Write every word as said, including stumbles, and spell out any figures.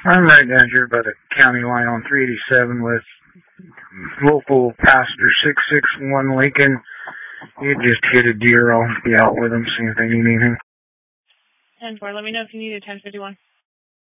I'm right down here by the county line on three eighty-seven with local passenger six six one Lincoln. You just hit a deer. I'll be out with them, see if they need anything. ten four, let me know if you need a ten fifty-one.